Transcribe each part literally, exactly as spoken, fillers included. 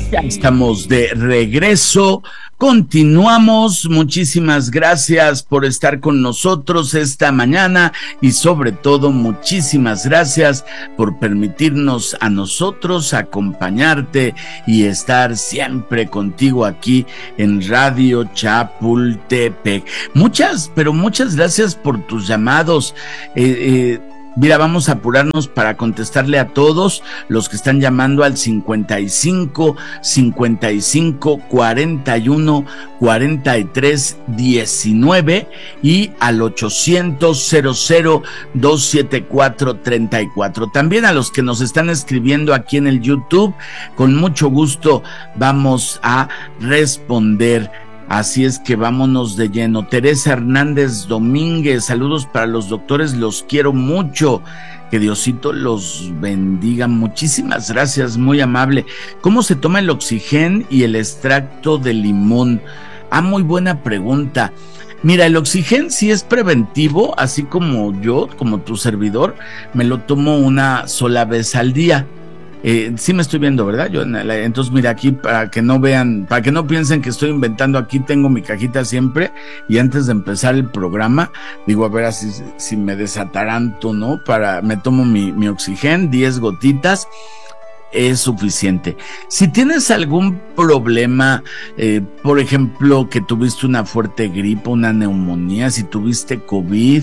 Ya estamos de regreso, continuamos, muchísimas gracias por estar con nosotros esta mañana y sobre todo muchísimas gracias por permitirnos a nosotros acompañarte y estar siempre contigo aquí en Radio Chapultepec. Muchas, pero muchas gracias por tus llamados. Eh, eh, Mira, vamos a apurarnos para contestarle a todos los que están llamando al cincuenta y cinco, cincuenta y cinco, cuarenta y uno, cuarenta y tres, diecinueve y al ochocientos, cero cero, doscientos setenta y cuatro, treinta y cuatro. También a los que nos están escribiendo aquí en el YouTube, con mucho gusto vamos a responder. Así es que vámonos de lleno. Teresa Hernández Domínguez, saludos para los doctores, los quiero mucho. Que Diosito los bendiga. Muchísimas gracias, muy amable. ¿Cómo se toma el oxigén y el extracto de limón? Ah, muy buena pregunta. Mira, el oxigén sí es preventivo, así como yo, como tu servidor, me lo tomo una sola vez al día. Eh, sí me estoy viendo, ¿verdad? Yo, entonces mira, aquí para que no vean, para que no piensen que estoy inventando, aquí tengo mi cajita siempre y antes de empezar el programa digo, a ver así, si me desataranto, ¿no? Para, me tomo mi, mi oxigén, diez gotitas, es suficiente. Si tienes algún problema, eh, por ejemplo, que tuviste una fuerte gripe, una neumonía, si tuviste COVID,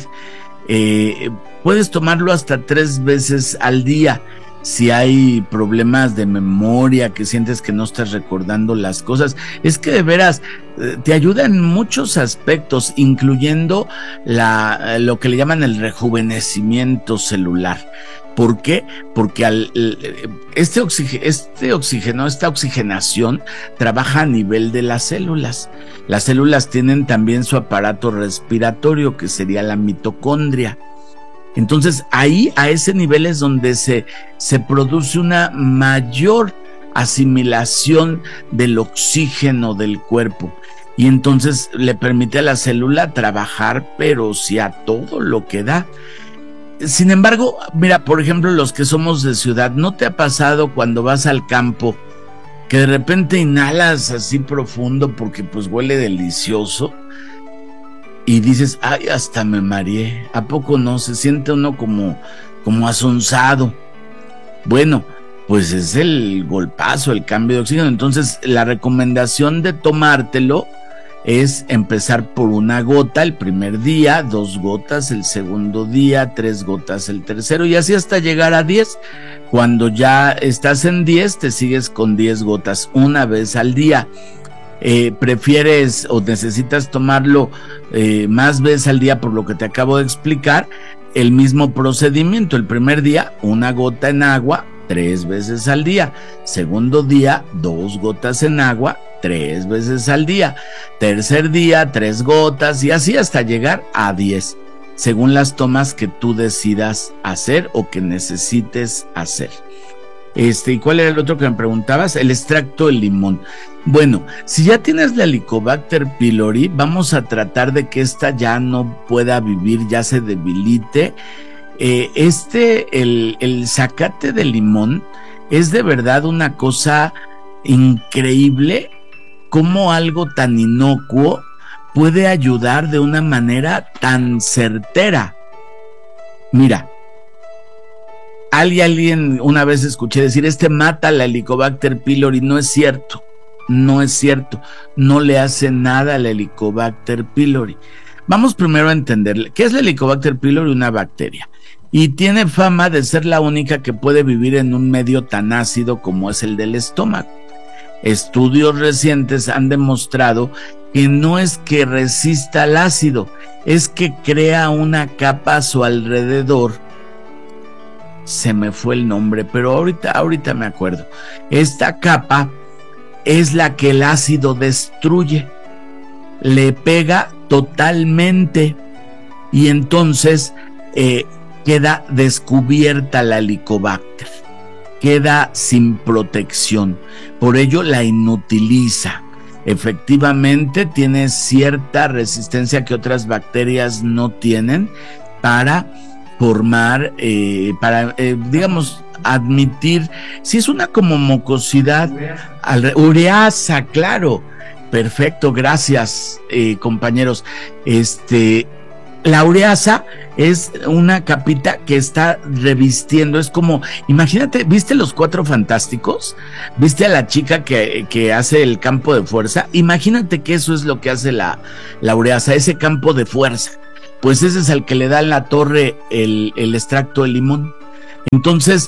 eh, puedes tomarlo hasta tres veces al día. Si hay problemas de memoria, que sientes que no estás recordando las cosas, es que de veras eh, te ayuda en muchos aspectos, incluyendo la, lo que le llaman el rejuvenecimiento celular. ¿Por qué? Porque al, este, oxig, este oxígeno, esta oxigenación trabaja a nivel de las células. Las células tienen también su aparato respiratorio, que sería la mitocondria. Entonces ahí a ese nivel es donde se, se produce una mayor asimilación del oxígeno del cuerpo y entonces le permite a la célula trabajar, pero sí a todo lo que da. Sin embargo, mira, por ejemplo, los que somos de ciudad, ¿no te ha pasado cuando vas al campo que de repente inhalas así profundo porque pues huele delicioso? Y dices, ay, hasta me mareé. ¿A poco no? Se siente uno como, como asonzado. Bueno, pues es el golpazo, el cambio de oxígeno. Entonces, la recomendación de tomártelo es empezar por una gota el primer día, dos gotas el segundo día, tres gotas el tercero, y así hasta llegar a diez. Cuando ya estás en diez, te sigues con diez gotas una vez al día. Eh, prefieres o necesitas tomarlo eh, más veces al día por lo que te acabo de explicar, el mismo procedimiento. El primer día, una gota en agua, tres veces al día. Segundo día, dos gotas en agua, tres veces al día. Tercer día, tres gotas y así hasta llegar a diez, según las tomas que tú decidas hacer o que necesites hacer. Este, ¿y cuál era el otro que me preguntabas? El extracto de limón. Bueno, si ya tienes la Helicobacter pylori, vamos a tratar de que esta ya no pueda vivir, ya se debilite. Eh, este, el, el zacate de limón es de verdad una cosa increíble, cómo algo tan inocuo puede ayudar de una manera tan certera. Mira, alguien una vez escuché decir, este mata la Helicobacter pylori. No es cierto, no es cierto, no le hace nada a la Helicobacter pylori. Vamos primero a entender qué es la Helicobacter pylori, una bacteria, y tiene fama de ser la única que puede vivir en un medio tan ácido como es el del estómago. Estudios recientes han demostrado que no es que resista al ácido, es que crea una capa a su alrededor. Se me fue el nombre, pero ahorita, ahorita me acuerdo. Esta capa es la que el ácido destruye, le pega totalmente y entonces eh, queda descubierta la Helicobacter, queda sin protección, por ello la inutiliza. Efectivamente tiene cierta resistencia que otras bacterias no tienen para formar, eh, para, eh, digamos, admitir, si es una como mucosidad, al, ureasa, claro, perfecto, gracias, eh, compañeros. Este, la ureasa es una capita que está revistiendo, es como, imagínate, ¿viste Los Cuatro Fantásticos? ¿Viste a la chica que, que hace el campo de fuerza? Imagínate que eso es lo que hace la, la ureasa, ese campo de fuerza. Pues ese es el que le da en la torre el, el extracto de limón. Entonces,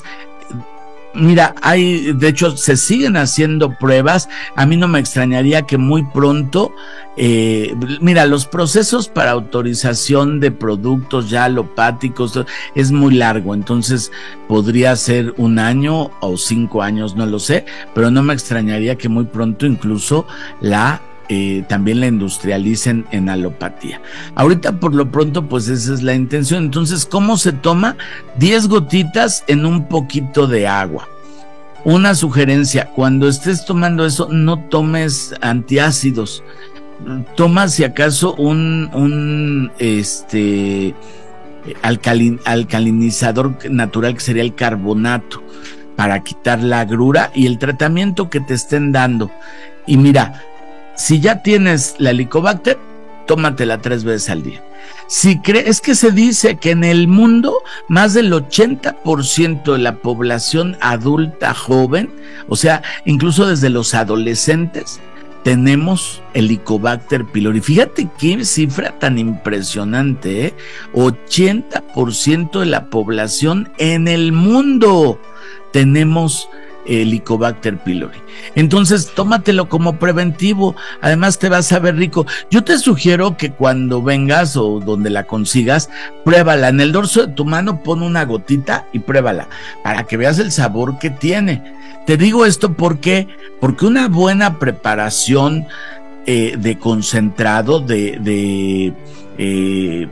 mira, hay, de hecho, se siguen haciendo pruebas. A mí no me extrañaría que muy pronto, eh, mira, los procesos para autorización de productos ya alopáticos es muy largo, entonces podría ser un año o cinco años, no lo sé, pero no me extrañaría que muy pronto incluso la Eh, también la industrialicen en alopatía. Ahorita por lo pronto pues esa es la intención. Entonces, ¿cómo se toma? diez gotitas en un poquito de agua. Una sugerencia, cuando estés tomando eso, no tomes antiácidos. Toma si acaso un, un este alcalin, alcalinizador natural, que sería el carbonato, para quitar la agrura y el tratamiento que te estén dando. Y mira, si ya tienes la Helicobacter, tómatela tres veces al día. Si crees, que se dice que en el mundo más del ochenta por ciento de la población adulta joven, o sea, incluso desde los adolescentes, tenemos Helicobacter pylori. Fíjate qué cifra tan impresionante, ¿eh? ochenta por ciento de la población en el mundo tenemos Helicobacter pylori. Entonces, tómatelo como preventivo. Además, te vas a ver rico. Yo te sugiero que cuando vengas o donde la consigas, pruébala. En el dorso de tu mano, pon una gotita y pruébala para que veas el sabor que tiene. Te digo esto porque, porque una buena preparación eh, de concentrado, de, de eh,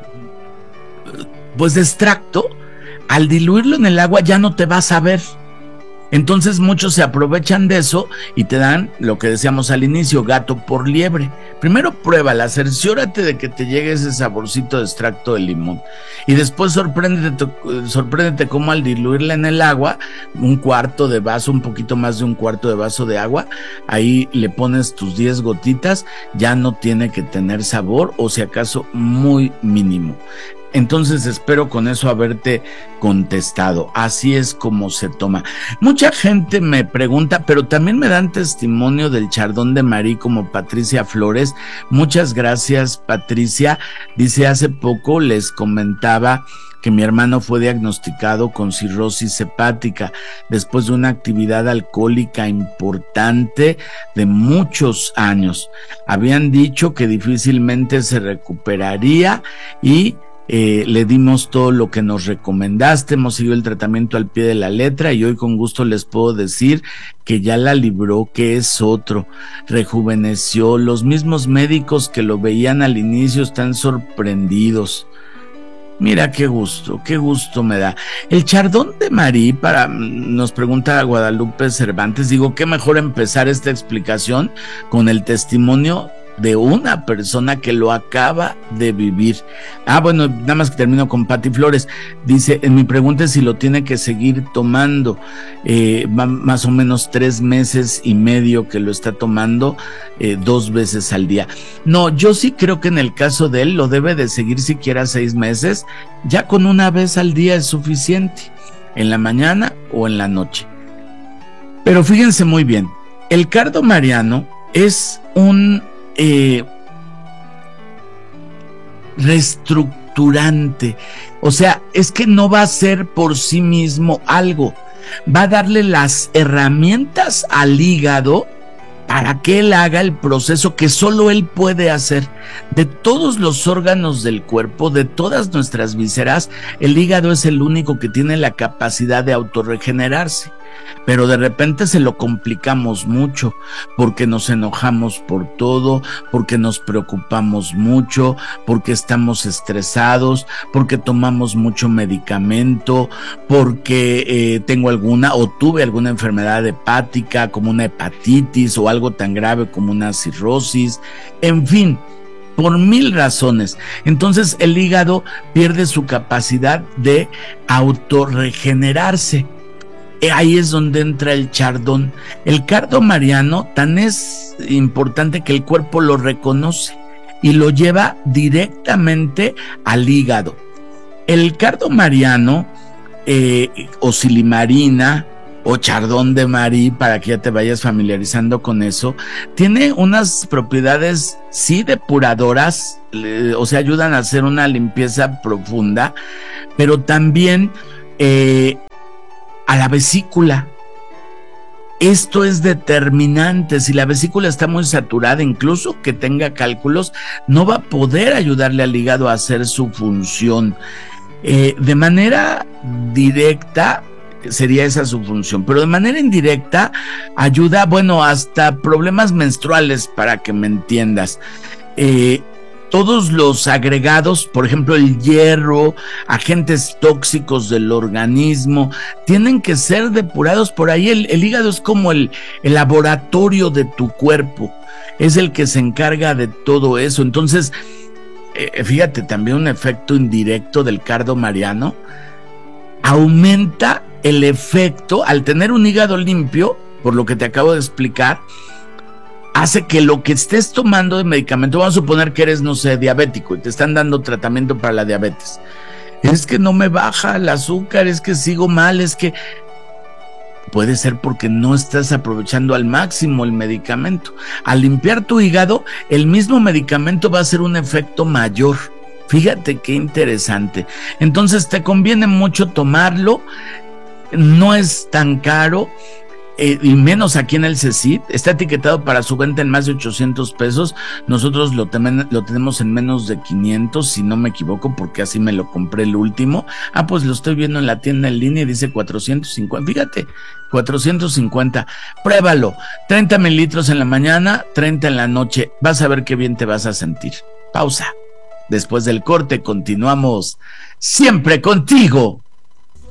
pues de extracto, al diluirlo en el agua ya no te vas a ver. Entonces muchos se aprovechan de eso y te dan lo que decíamos al inicio, gato por liebre. Primero pruébala, cerciórate de que te llegue ese saborcito de extracto de limón. Y después sorpréndete, sorpréndete cómo al diluirla en el agua, un cuarto de vaso, un poquito más de un cuarto de vaso de agua, ahí le pones tus diez gotitas, ya no tiene que tener sabor, o si acaso muy mínimo. Entonces espero con eso haberte contestado. Así es como se toma. Mucha gente me pregunta, pero también me dan testimonio del Chardón de Marí, como Patricia Flores. Muchas gracias, Patricia. Dice, hace poco les comentaba que mi hermano fue diagnosticado con cirrosis hepática después de una actividad alcohólica importante de muchos años. Habían dicho que difícilmente se recuperaría y Eh, le dimos todo lo que nos recomendaste, hemos seguido el tratamiento al pie de la letra y hoy con gusto les puedo decir que ya la libró, que es otro, rejuveneció. Los mismos médicos que lo veían al inicio están sorprendidos. Mira qué gusto, qué gusto me da. El Chardón de Marí, para, nos pregunta Guadalupe Cervantes, digo, qué mejor empezar esta explicación con el testimonio de una persona que lo acaba de vivir. Ah, bueno, nada más que termino con Pati Flores. Dice, en mi pregunta es si lo tiene que seguir tomando, eh, más o menos tres meses y medio que lo está tomando, eh, dos veces al día. No, yo sí creo que en el caso de él lo debe de seguir siquiera seis meses, ya con una vez al día es suficiente, en la mañana o en la noche. Pero fíjense muy bien, el cardo mariano es un Eh, reestructurante, o sea, es que no va a ser por sí mismo algo, va a darle las herramientas al hígado para que él haga el proceso que solo él puede hacer. De todos los órganos del cuerpo, de todas nuestras vísceras, el hígado es el único que tiene la capacidad de autorregenerarse. Pero de repente se lo complicamos mucho, porque nos enojamos por todo, porque nos preocupamos mucho, porque estamos estresados, porque tomamos mucho medicamento, porque eh, tengo alguna o tuve alguna enfermedad hepática como una hepatitis o algo tan grave como una cirrosis, en fin, por mil razones. Entonces el hígado pierde su capacidad de autorregenerarse. ahí es donde entra el chardón. El cardo mariano tan es importante que el cuerpo lo reconoce y lo lleva directamente al hígado. El cardo mariano, eh, o silimarina, o chardón de Marí, para que ya te vayas familiarizando con eso, tiene unas propiedades, sí, depuradoras, eh, o sea, ayudan a hacer una limpieza profunda, pero también eh, a la vesícula. Esto es determinante. Si la vesícula está muy saturada, incluso que tenga cálculos, no va a poder ayudarle al hígado a hacer su función. Eh, de manera directa sería esa su función, pero de manera indirecta ayuda, bueno, hasta problemas menstruales, para que me entiendas. Eh, todos los agregados, por ejemplo el hierro, agentes tóxicos del organismo, tienen que ser depurados por ahí. El, el hígado es como el, el laboratorio de tu cuerpo, es el que se encarga de todo eso. Entonces, eh, fíjate, también un efecto indirecto del cardo mariano, aumenta el efecto, al tener un hígado limpio, por lo que te acabo de explicar, hace que lo que estés tomando de medicamento, vamos a suponer que eres, no sé, diabético y te están dando tratamiento para la diabetes. Es que no me baja el azúcar, es que sigo mal, es que puede ser porque no estás aprovechando al máximo el medicamento. Al limpiar tu hígado, el mismo medicamento va a hacer un efecto mayor. Fíjate qué interesante. Entonces te conviene mucho tomarlo, no es tan caro. Eh, y menos aquí en el CECIT, está etiquetado para su venta en más de ochocientos pesos, nosotros lo, temen, lo tenemos en menos de quinientos, si no me equivoco, porque así me lo compré el último. Ah, pues lo estoy viendo en la tienda en línea y dice cuatrocientos cincuenta, fíjate, cuatrocientos cincuenta, pruébalo, treinta mililitros en la mañana, treinta en la noche, vas a ver qué bien te vas a sentir. Pausa, después del corte continuamos, siempre contigo.